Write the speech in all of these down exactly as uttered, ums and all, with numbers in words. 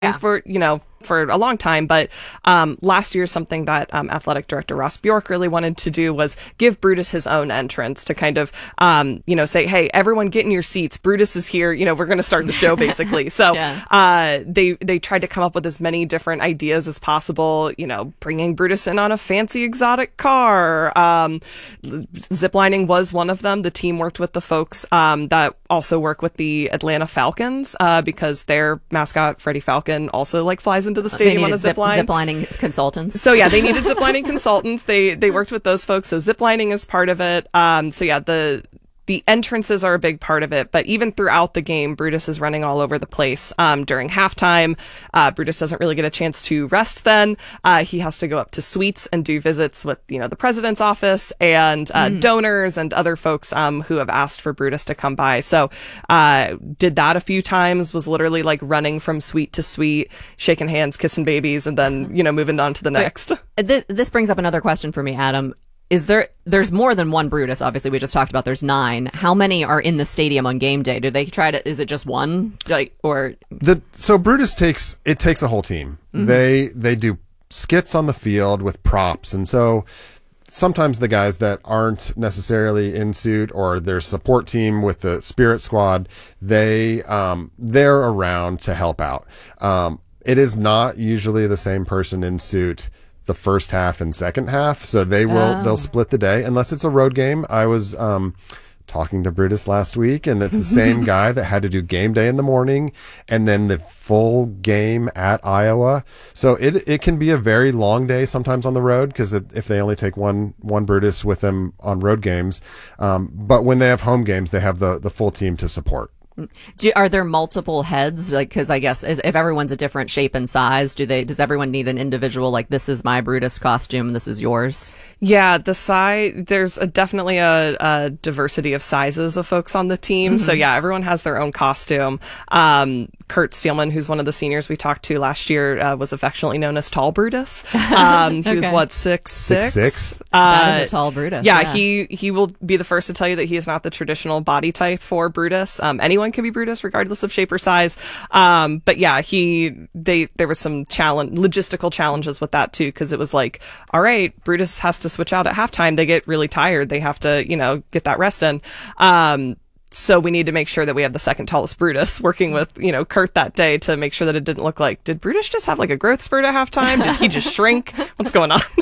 Yeah. For, you know, for a long time. But um, last year, something that um, athletic director Ross Bjork really wanted to do was give Brutus his own entrance to kind of, um, you know, say, hey, everyone get in your seats. Brutus is here. You know, we're going to start the show, basically. So yeah. uh, they they tried to come up with as many different ideas as possible, you know, bringing Brutus in on a fancy exotic car. Um, ziplining was one of them. The team worked with the folks um, that also work with the Atlanta Falcons uh, because their mascot, Freddie Falcon, also like flies into the stadium on a zip, zip line. Ziplining consultants. So yeah, they needed ziplining consultants. They they worked with those folks. So ziplining is part of it. Um, so yeah, the the entrances are a big part of it. But even throughout the game, Brutus is running all over the place. Um, during halftime, uh, Brutus doesn't really get a chance to rest. Then uh, he has to go up to suites and do visits with you know the president's office and uh, mm. donors and other folks um, who have asked for Brutus to come by. So uh, did that a few times. Was literally like running from suite to suite, shaking hands, kissing babies, and then you know moving on to the next. Th- this brings up another question for me, Adam. Is there, there's more than one Brutus, obviously, we just talked about there's nine. How many are in the stadium on game day? Do they try to, is it just one? Like, or? The, so Brutus takes, it takes a whole team. Mm-hmm. They, they do skits on the field with props. And so sometimes the guys that aren't necessarily in suit or their support team with the Spirit Squad, they, um, they're around to help out. Um, it is not usually the same person in suit the first half and second half, so they will oh. they'll split the day unless it's a road game. I was um talking to Brutus last week, and it's the same guy that had to do game day in the morning and then the full game at Iowa. So it it can be a very long day sometimes on the road because if they only take one one Brutus with them on road games, um, but when they have home games, they have the the full team to support. Do, are there multiple heads? Like, because I guess if everyone's a different shape and size, do they? Does everyone need an individual? Like, this is my Brutus costume, this is yours. Yeah, the size. There's a, definitely a, a diversity of sizes of folks on the team. Mm-hmm. So yeah, everyone has their own costume. Um, Kurt Steelman, who's one of the seniors we talked to last year, uh, was affectionately known as Tall Brutus. Um, he okay. was what six six. Six, six? Uh, that is a tall Brutus. Yeah, yeah, he he will be the first to tell you that he is not the traditional body type for Brutus. Um, anyone can be Brutus, regardless of shape or size. Um, but yeah, he they there was some challenge logistical challenges with that too, because it was like, all right, Brutus has to switch out at halftime. They get really tired. They have to you know get that rest in. Um, So we need to make sure that we have the second tallest Brutus working with, you know, Kurt that day to make sure that it didn't look like, did Brutus just have like a growth spurt at halftime? Did he just shrink? What's going on?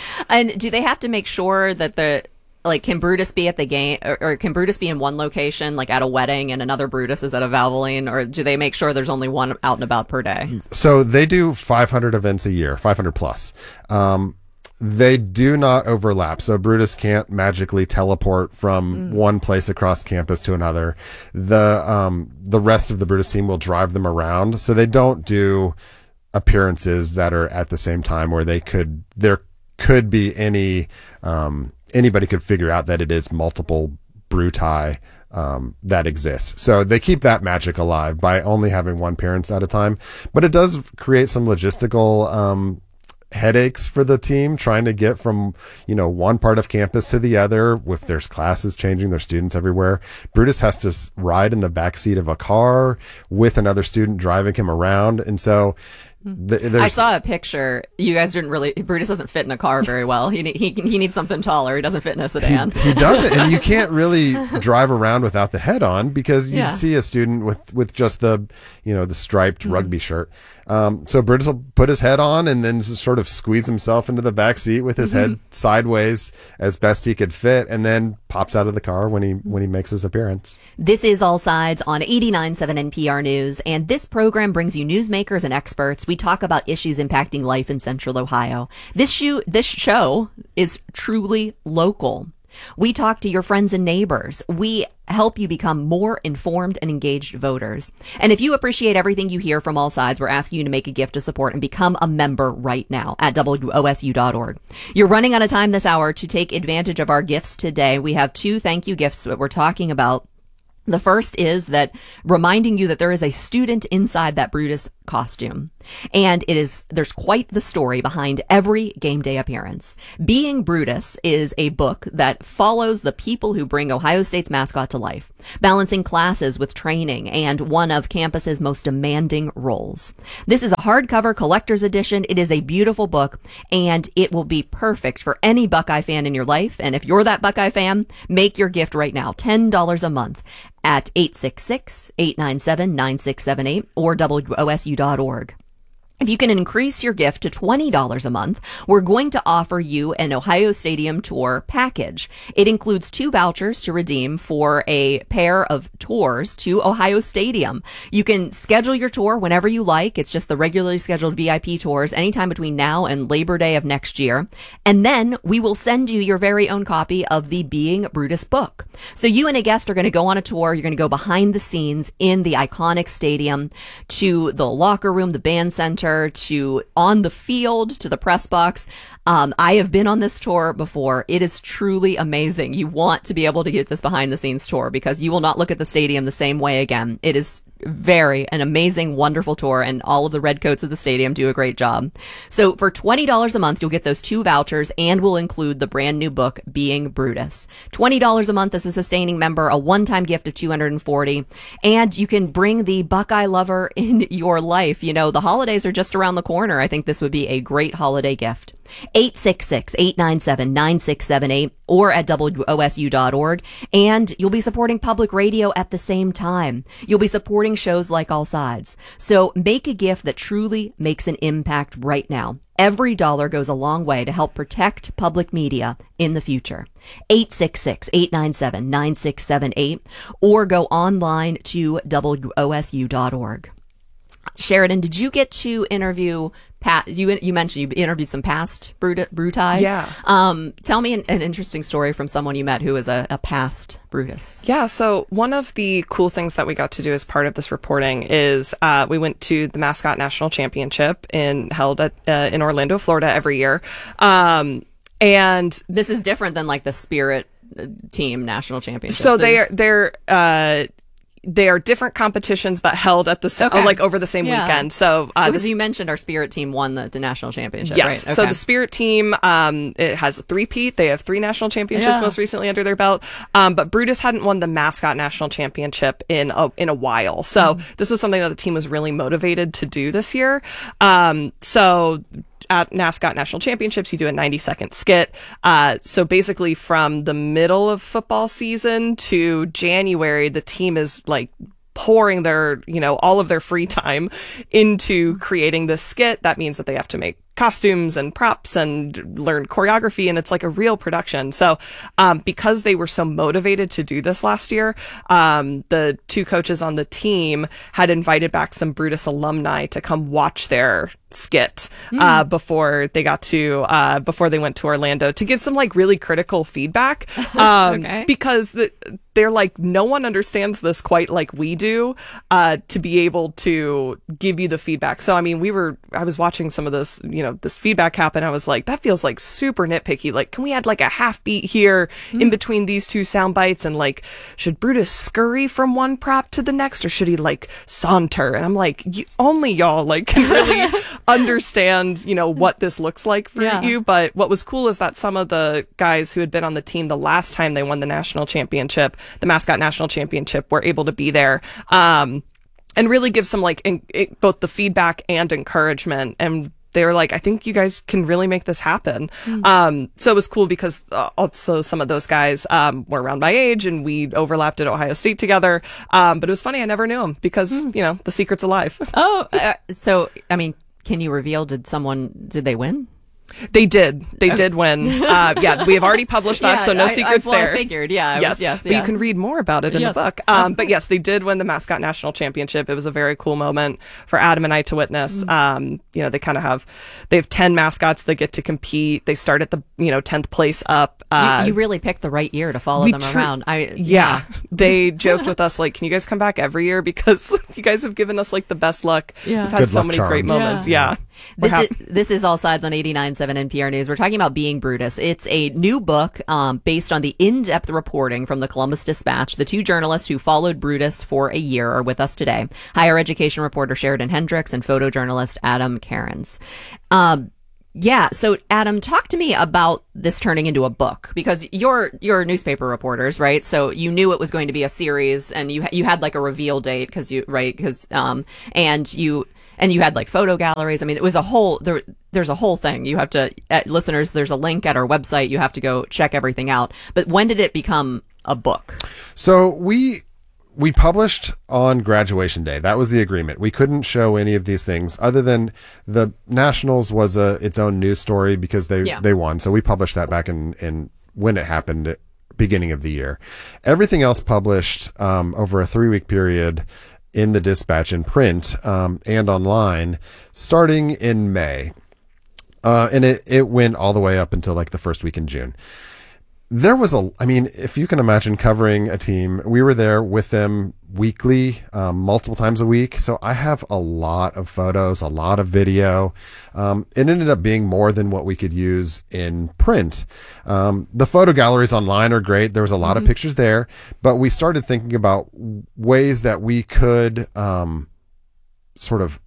And do they have to make sure that the, like, can Brutus be at the game, or, or can Brutus be in one location, like at a wedding, and another Brutus is at a Valvoline, or do they make sure there's only one out and about per day? So they do five hundred events a year, five hundred plus. Um, They do not overlap, so Brutus can't magically teleport from mm. one place across campus to another. The um, the rest of the Brutus team will drive them around, so they don't do appearances that are at the same time where they could there could be any um, anybody could figure out that it is multiple Bruti um, that exists. So they keep that magic alive by only having one appearance at a time, but it does create some logistical um, headaches for the team trying to get from, you know, one part of campus to the other. If there's classes changing, there's students everywhere. Brutus has to ride in the back seat of a car with another student driving him around. And so th- I saw a picture. You guys didn't really, Brutus doesn't fit in a car very well. He he he needs something taller. He doesn't fit in a sedan. He, he doesn't. And you can't really drive around without the head on, because you'd Yeah. see a student with, with just the, you know, the striped mm-hmm. rugby shirt. Um, so Brutus will put his head on and then just sort of squeeze himself into the back seat with his mm-hmm. head sideways as best he could fit, and then pops out of the car when he when he makes his appearance. This is All Sides on eighty-nine point seven N P R News, and this program brings you newsmakers and experts. We talk about issues impacting life in Central Ohio. This show, this show is truly local. We talk to your friends and neighbors. We help you become more informed and engaged voters. And if you appreciate everything you hear from All Sides, we're asking you to make a gift to support and become a member right now at W O S U dot org. You're running out of time this hour to take advantage of our gifts today. We have two thank you gifts that we're talking about. The first is that reminding you that there is a student inside that Brutus costume. And it is, there's quite the story behind every game day appearance. Being Brutus is a book that follows the people who bring Ohio State's mascot to life, balancing classes with training and one of campus's most demanding roles. This is a hardcover collector's edition. It is a beautiful book, and it will be perfect for any Buckeye fan in your life. And if you're that Buckeye fan, make your gift right now, ten dollars a month at eight six six, eight nine seven, nine six seven eight or W O S U dot org. If you can increase your gift to twenty dollars a month, we're going to offer you an Ohio Stadium tour package. It includes two vouchers to redeem for a pair of tours to Ohio Stadium. You can schedule your tour whenever you like. It's just the regularly scheduled V I P tours anytime between now and Labor Day of next year. And then we will send you your very own copy of the Being Brutus book. So you and a guest are going to go on a tour. You're going to go behind the scenes in the iconic stadium, to the locker room, the band center, to on the field, to the press box. Um, I have been on this tour before. It is truly amazing. You want to be able to get this behind the scenes tour because you will not look at the stadium the same way again. It is very an amazing, wonderful tour, and all of the redcoats of the stadium do a great job. So for twenty dollars a month, you'll get those two vouchers, and we'll include the brand new book, Being Brutus. twenty dollars a month as a sustaining member, a one-time gift of two hundred forty dollars, and you can bring the Buckeye lover in your life. You know, the holidays are just around the corner. I think this would be a great holiday gift. eight six six, eight nine seven, nine six seven eight or at W O S U dot org. And you'll be supporting public radio at the same time. You'll be supporting shows like All Sides. So make a gift that truly makes an impact right now. Every dollar goes a long way to help protect public media in the future. eight six six, eight nine seven, nine six seven eight or go online to W O S U dot org. Sheridan, did you get to interview Pat? You you mentioned you interviewed some past Brut- Bruti. Yeah. Um, tell me an, an interesting story from someone you met who is a, a past Brutus. Yeah. So one of the cool things that we got to do as part of this reporting is uh, we went to the Mascot National Championship in held at uh, in Orlando, Florida, every year. Um, and this is different than like the Spirit Team National Championship. So they are they're. Uh, They are different competitions, but held at the sa- okay. like over the same yeah. weekend. So, uh, because this, you mentioned our Spirit Team won the, the national championship. Yes. Right? So okay. the Spirit Team, um, it has a three-peat. They have three national championships yeah. most recently under their belt. Um, but Brutus hadn't won the Mascot National Championship in a, in a while. So mm. this was something that the team was really motivated to do this year. Um, so. At Mascot National Championships, you do a ninety second skit. Uh, so basically from the middle of football season to January, the team is like pouring their, you know, all of their free time into creating this skit. That means that they have to make costumes and props and learn choreography, and it's like a real production. So um, because they were so motivated to do this last year, um, the two coaches on the team had invited back some Brutus alumni to come watch their skit mm. uh, before they got to uh, before they went to Orlando to give some like really critical feedback um, okay. because the, they're like, no one understands this quite like we do, uh, to be able to give you the feedback. So I mean, we were I was watching some of this, you know, this feedback happen. I was like, that feels like super nitpicky. Like, can we add like a half beat here mm. in between these two sound bites? And like, should Brutus scurry from one prop to the next, or should he like saunter? And I'm like, you, only y'all like can really understand, you know, what this looks like for yeah. you. But what was cool is that some of the guys who had been on the team the last time they won the national championship, the Mascot National Championship, were able to be there. Um, and really give some like in, it, both the feedback and encouragement. And they were like, I think you guys can really make this happen. Mm. Um, so it was cool because uh, also some of those guys um, were around my age, and we overlapped at Ohio State together. Um, but it was funny. I never knew them because, mm. you know, the secret's alive. Oh, uh, so, I mean, can you reveal, did someone, did they win? They did. They did win. Uh, yeah, we have already published that, yeah, so no I, secrets I, well, there. I figured, yeah. I yes, was, yes, but yeah. you can read more about it in yes. the book. Um, but yes, they did win the Mascot National Championship. It was a very cool moment for Adam and I to witness. Mm-hmm. Um, you know, they kind of have, they have ten mascots that get to compete. They start at the, you know, tenth place up. Uh, you, you really picked the right year to follow them tr- around. I, yeah. yeah. They joked with us, like, can you guys come back every year? Because you guys have given us, like, the best luck. Yeah. We've had Good so luck many charms. great moments. Yeah. yeah. This hap- is, this is All Sides on eighty-nine point seven N P R News. We're talking about Being Brutus. It's a new book um, based on the in-depth reporting from the Columbus Dispatch. The two journalists who followed Brutus for a year are with us today. Higher education reporter Sheridan Hendricks and photojournalist Adam Cairns. Um, yeah, so Adam, talk to me about this turning into a book, because you're you're newspaper reporters, right? So you knew it was going to be a series, and you you had like a reveal date because you right because um and you. And you had like photo galleries. I mean, it was a whole, there, there's a whole thing. You have to, uh, listeners, there's a link at our website. You have to go check everything out. But when did it become a book? So we, we published on graduation day. That was the agreement. We couldn't show any of these things other than the Nationals was a, its own news story because they, Yeah. they won. So we published that back in, in when it happened at beginning of the year. Everything else published, um, over a three week period in the Dispatch in print um, and online starting in May. Uh, and it, it went all the way up until like the first week in June. There was a, I mean, if you can imagine covering a team, we were there with them weekly, um, multiple times a week. So I have a lot of photos, a lot of video. Um, it ended up being more than what we could use in print. Um, the photo galleries online are great. There was a lot mm-hmm. of pictures there, but we started thinking about ways that we could, um, sort of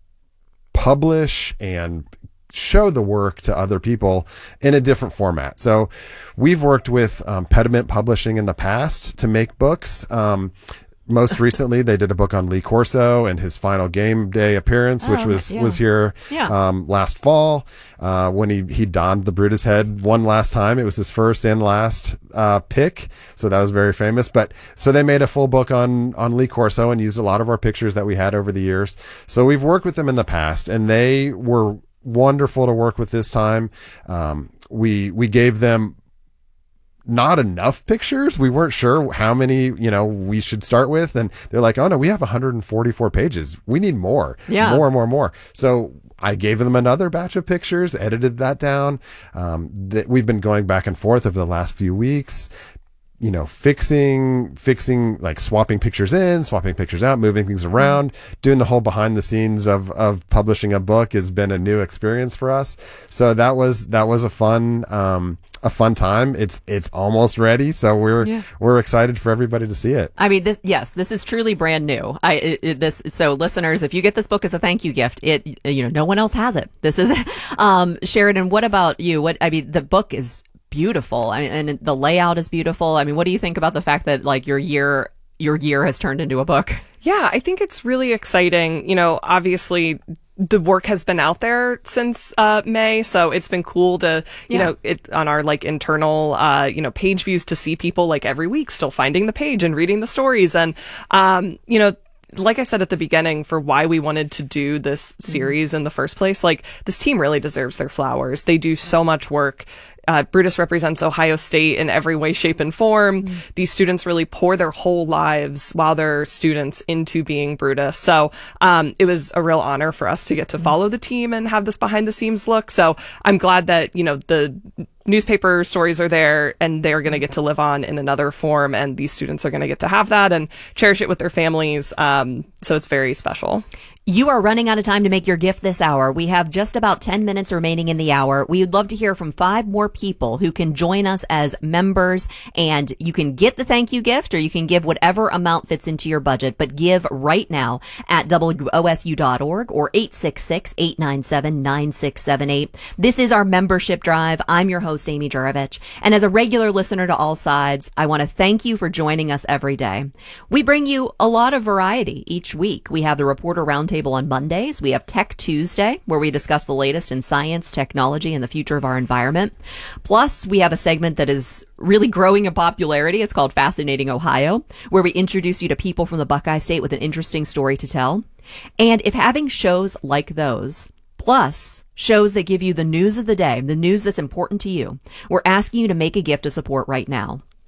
publish and show the work to other people in a different format. So we've worked with um, Pediment Publishing in the past to make books. Um, most recently, they did a book on Lee Corso and his final game day appearance, which oh, was yeah. was here yeah. um, last fall uh, when he, he donned the Brutus head one last time. It was his first and last uh, pick, so that was very famous. But so they made a full book on on Lee Corso and used a lot of our pictures that we had over the years. So we've worked with them in the past, and they were wonderful to work with this time. Um, we, we gave them not enough pictures. We weren't sure how many, you know, we should start with. And they're like, oh no, we have one hundred forty-four pages. We need more, yeah. more, more, more. So I gave them another batch of pictures, edited that down. Um, that we've been going back and forth over the last few weeks, you know, fixing, fixing, like swapping pictures in, swapping pictures out, moving things around, doing the whole behind the scenes of, of publishing a book has been a new experience for us. So that was, that was a fun, um, a fun time. It's, it's almost ready. So we're, yeah. we're excited for everybody to see it. I mean, this, yes, this is truly brand new. I, it, it, this, so listeners, if you get this book as a thank you gift, it, you know, no one else has it. This is, um, Sheridan, what about you? What, I mean, the book is beautiful. I mean, and the layout is beautiful. I mean, what do you think about the fact that like your year, your year has turned into a book? Yeah, I think it's really exciting. You know, obviously the work has been out there since uh, May, so it's been cool to, you yeah. know, it on our like internal, uh, you know, page views to see people like every week still finding the page and reading the stories. And, um, you know, like I said at the beginning, for why we wanted to do this series mm-hmm. in the first place, like this team really deserves their flowers. They do so much work. Uh, Brutus represents Ohio State in every way, shape, and form. Mm-hmm. These students really pour their whole lives while they're students into being Brutus. So um, it was a real honor for us to get to mm-hmm. follow the team and have this behind the scenes look. So I'm glad that, you know, the newspaper stories are there and they're going to get to live on in another form, and these students are going to get to have that and cherish it with their families. Um, so it's very special. You are running out of time to make your gift this hour. We have just about ten minutes remaining in the hour. We would love to hear from five more people who can join us as members, and you can get the thank you gift or you can give whatever amount fits into your budget, but give right now at W O S U dot org or eight six six, eight nine seven, nine six seven eight. This is our membership drive. I'm your host, Amy Juravich, and as a regular listener to All Sides, I want to thank you for joining us every day. We bring you a lot of variety each week. We have the Reporter Roundtable on Mondays. We have Tech Tuesday, where we discuss the latest in science, technology, and the future of our environment. Plus, we have a segment that is really growing in popularity. It's called Fascinating Ohio, where we introduce you to people from the Buckeye State with an interesting story to tell. And if having shows like those, plus shows that give you the news of the day, the news that's important to you, we're asking you to make a gift of support right now.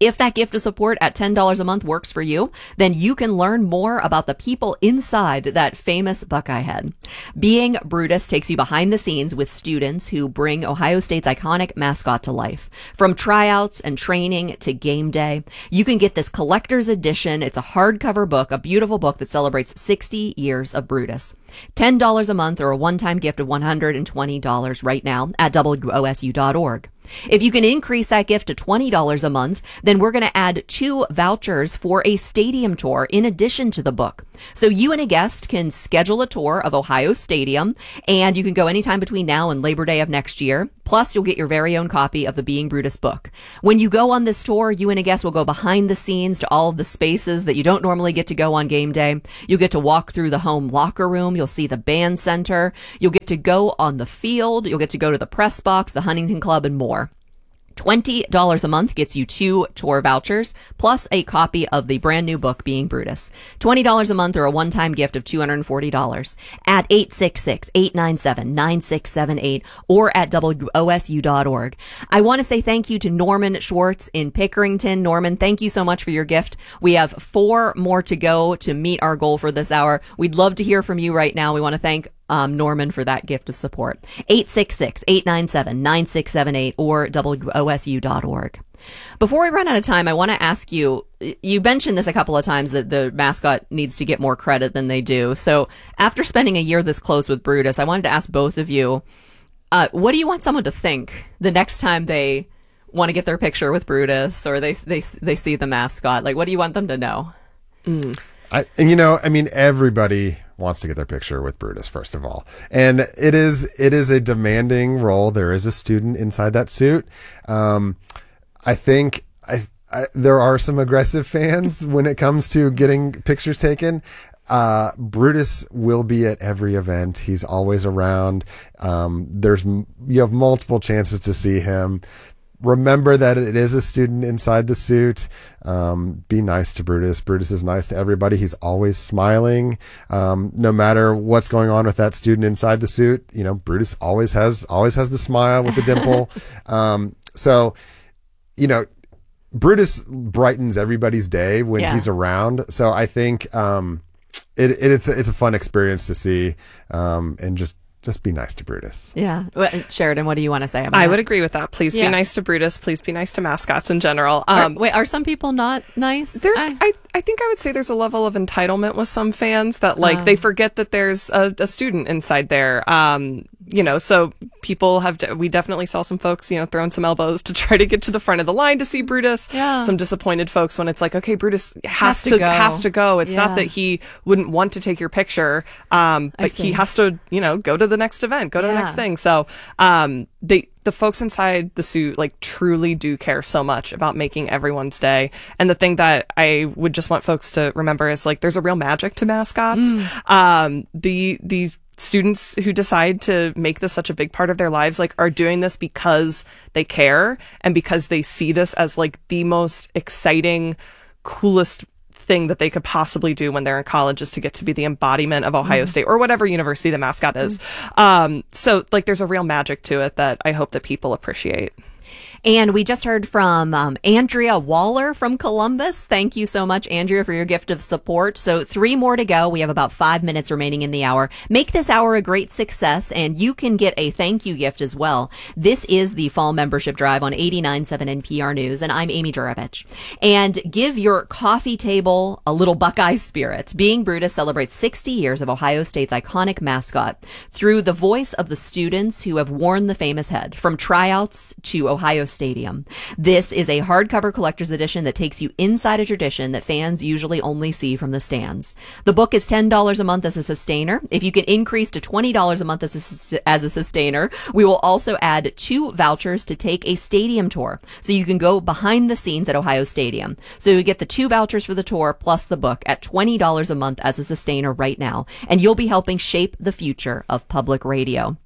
If that gift of support at ten dollars a month works for you, then you can learn more about the people inside that famous Buckeye head. Being Brutus takes you behind the scenes with students who bring Ohio State's iconic mascot to life. From tryouts and training to game day, you can get this collector's edition. It's a hardcover book, a beautiful book that celebrates sixty years of Brutus. ten dollars a month or a one-time gift of one hundred twenty dollars right now at W O S U dot org. If you can increase that gift to twenty dollars a month, then we're going to add two vouchers for a stadium tour in addition to the book. So you and a guest can schedule a tour of Ohio Stadium, and you can go anytime between now and Labor Day of next year. Plus, you'll get your very own copy of the Being Brutus book. When you go on this tour, you and a guest will go behind the scenes to all of the spaces that you don't normally get to go on game day. You'll get to walk through the home locker room. You'll see the band center. You'll get to go on the field. You'll get to go to the press box, the Huntington Club, and more. twenty dollars a month gets you two tour vouchers, plus a copy of the brand new book, Being Brutus. twenty dollars a month or a one-time gift of two hundred forty dollars at eight six six, eight nine seven, nine six seven eight or at W O S U dot org. I want to say thank you to Norman Schwartz in Pickerington. Norman, thank you so much for your gift. We have four more to go to meet our goal for this hour. We'd love to hear from you right now. We want to thank Um, Norman for that gift of support. eight six six, eight nine seven, nine six seven eight or W O S U dot org. Before we run out of time, I want to ask you, you mentioned this a couple of times that the mascot needs to get more credit than they do. So after spending a year this close with Brutus, I wanted to ask both of you, uh, what do you want someone to think the next time they want to get their picture with Brutus or they, they, they see the mascot? Like, what do you want them to know? Mm. I, and you know, I mean, everybody wants to get their picture with Brutus, first of all. And it is, it is a demanding role. There is a student inside that suit. Um, I think I, I, there are some aggressive fans when it comes to getting pictures taken. Uh, Brutus will be at every event. He's always around. Um, there's, you have multiple chances to see him. Remember that it is a student inside the suit. Um, be nice to Brutus. Brutus is nice to everybody. He's always smiling. Um, no matter what's going on with that student inside the suit, you know, Brutus always has, always has the smile with the dimple. um, so, you know, Brutus brightens everybody's day when Yeah. he's around. So I think, um, it, it it's, a, it's a fun experience to see, um, and just, Just be nice to Brutus. Yeah. Sheridan, what do you want to say about I that? would agree with that. Please Yeah. be nice to Brutus. Please be nice to mascots in general. Are, Um, wait, are some people not nice? There's, I- I, I think I would say there's a level of entitlement with some fans that like Oh. they forget that there's a, a student inside there. Um, you know, so people have, de- we definitely saw some folks, you know, throwing some elbows to try to get to the front of the line to see Brutus. Yeah. Some disappointed folks when it's like, okay, Brutus has, Has to to, go. has to go. It's Yeah. not that he wouldn't want to take your picture. Um, I but see. he has to, you know, go to the next event, go to the Yeah. next thing. So, um, they, the folks inside the suit like truly do care so much about making everyone's day. And the thing that I would just want folks to remember is like there's a real magic to mascots. Mm. Um, the these students who decide to make this such a big part of their lives like are doing this because they care and because they see this as like the most exciting, coolest thing that they could possibly do when they're in college is to get to be the embodiment of Ohio mm. State or whatever university the mascot is. Mm. Um, so like there's a real magic to it that I hope that people appreciate. And we just heard from um, Andrea Waller from Columbus. Thank you so much, Andrea, for your gift of support. So three more to go. We have about five minutes remaining in the hour. Make this hour a great success, and you can get a thank you gift as well. This is the Fall Membership Drive on eighty-nine point seven N P R News, and I'm Amy Juravich. And give your coffee table a little Buckeye spirit. Being Brutus celebrates sixty years of Ohio State's iconic mascot through the voice of the students who have worn the famous head, from tryouts to Ohio Stadium. This is a hardcover collector's edition that takes you inside a tradition that fans usually only see from the stands. The book is ten dollars a month as a sustainer. If you can increase to twenty dollars a month as a, sus- as a sustainer, we will also add two vouchers to take a stadium tour. So you can go behind the scenes at Ohio Stadium. So you get the two vouchers for the tour plus the book at twenty dollars a month as a sustainer right now. And you'll be helping shape the future of public radio.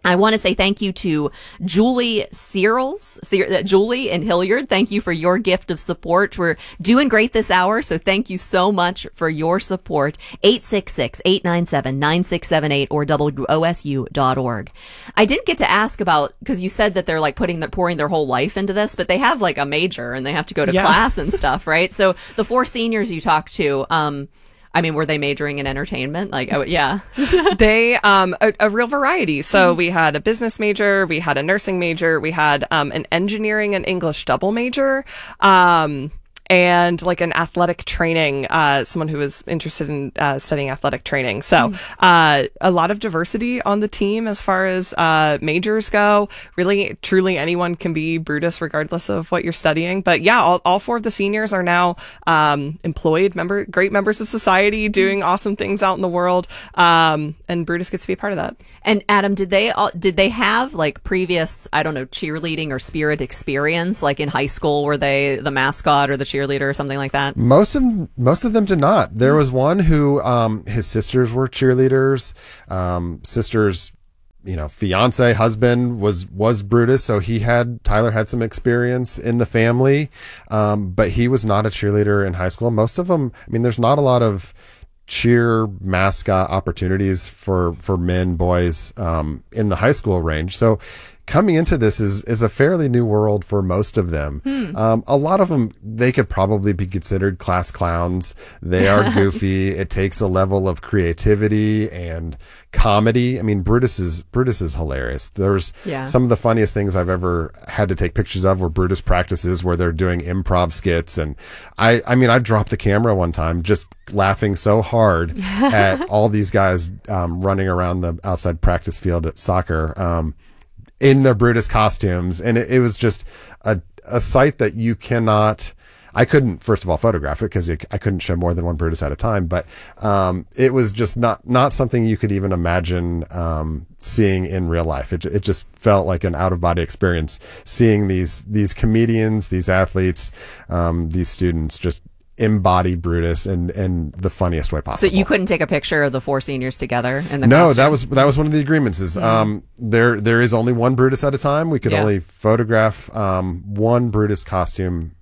I want to say thank you to Julie Searles, Julie and Hilliard. Thank you for your gift of support. We're doing great this hour, so thank you so much for your support. eight six six, eight nine seven, nine six seven eight or W O S U dot org. I didn't get to ask about, because you said that they're like putting the, pouring their whole life into this, but they have like a major and they have to go to yeah. class and stuff, right? So the four seniors you talked to, um, I mean, were they majoring in entertainment? Like, oh, yeah. they, um, a, a real variety. So mm. we had a business major, we had a nursing major, we had, um, an engineering and English double major, um, and like an athletic training, uh, someone who was interested in uh, studying athletic training. So mm. uh, a lot of diversity on the team as far as uh, majors go. Really, truly anyone can be Brutus regardless of what you're studying. But yeah, all, all four of the seniors are now um, employed, member, great members of society, doing mm. awesome things out in the world. Um, and Brutus gets to be a part of that. And Adam, did they all, did they have like previous, I don't know, cheerleading or spirit experience? Like in high school, were they the mascot or the cheerleader or something like that? Most of them, most of them did not. There was one who, um, his sisters were cheerleaders. Um, sisters, you know, fiance, husband was, was Brutus. So he had, Tyler had some experience in the family. Um, but he was not a cheerleader in high school. Most of them, I mean, there's not a lot of cheer mascot opportunities for, for men, boys, um, in the high school range. So, coming into this is is a fairly new world for most of them. Hmm. Um, a lot of them, they could probably be considered class clowns. They are goofy. It takes a level of creativity and comedy. I mean, Brutus is Brutus is hilarious. There's yeah. some of the funniest things I've ever had to take pictures of were Brutus practices where they're doing improv skits. And I, I mean, I dropped the camera one time just laughing so hard at all these guys um, running around the outside practice field at soccer. Um, in their Brutus costumes. And it, it was just a, a sight that you cannot, I couldn't, first of all, photograph it because I couldn't show more than one Brutus at a time, but, um, it was just not, not something you could even imagine, um, seeing in real life. It, it just felt like an out of body experience seeing these, these comedians, these athletes, um, these students just embody Brutus in, in the funniest way possible. So you couldn't take a picture of the four seniors together in the No, costume? that was that was one of the agreements is mm-hmm. um there there is only one Brutus at a time. We could yeah. only photograph um one Brutus costume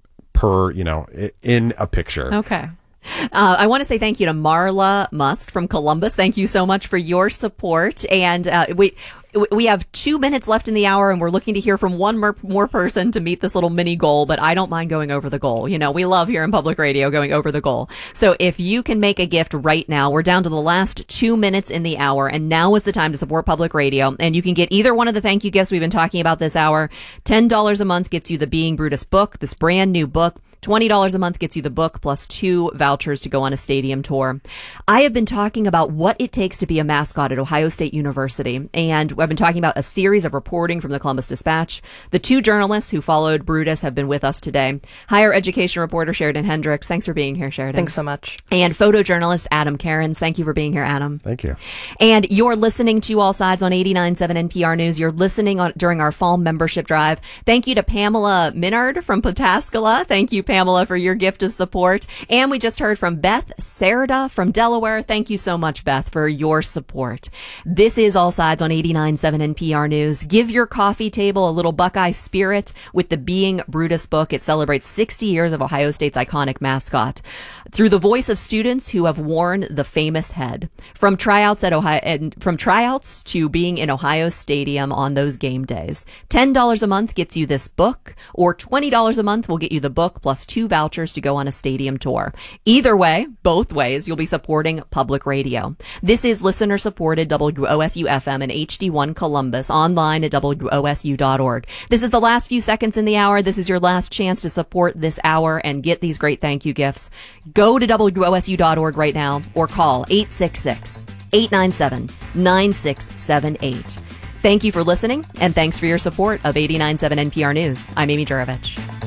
per, you know, in a picture. Okay. Uh, I want to say thank you to Marla Must from Columbus. Thank you so much for your support. And uh, we we have two minutes left in the hour, and we're looking to hear from one more, more person to meet this little mini goal. But I don't mind going over the goal. You know, we love here in Public Radio going over the goal. So if you can make a gift right now, we're down to the last two minutes in the hour, and now is the time to support Public Radio. And you can get either one of the thank you gifts we've been talking about this hour. ten dollars a month gets you the Being Brutus book, this brand new book. twenty dollars a month gets you the book plus two vouchers to go on a stadium tour. I have been talking about what it takes to be a mascot at Ohio State University, and I've been talking about a series of reporting from the Columbus Dispatch. The two journalists who followed Brutus have been with us today. Higher education reporter Sheridan Hendricks. Thanks for being here, Sheridan. Thanks so much. And photojournalist Adam Cairns. Thank you for being here, Adam. Thank you. And you're listening to All Sides on eighty-nine point seven N P R News. You're listening on during our fall membership drive. Thank you to Pamela Minard from Pataskala. Thank you, Pamela, for your gift of support. And we just heard from Beth Serda from Delaware. Thank you so much, Beth, for your support. This is All Sides on eighty-nine point seven N P R News. Give your coffee table a little Buckeye spirit with the Being Brutus book. It celebrates sixty years of Ohio State's iconic mascot through the voice of students who have worn the famous head. From tryouts at Ohio, and from tryouts to being in Ohio Stadium on those game days. ten dollars a month gets you this book, or twenty dollars a month will get you the book plus two vouchers to go on a stadium tour. Either way, both ways, you'll be supporting Public Radio. This is listener-supported W O S U F M and H D one Columbus, online at W O S U dot org. This is the last few seconds in the hour. This is your last chance to support this hour and get these great thank you gifts. Go to W O S U dot org right now or call eight six six, eight nine seven, nine six seven eight. Thank you for listening, and thanks for your support of eighty-nine point seven N P R News. I'm Amy Jurovich.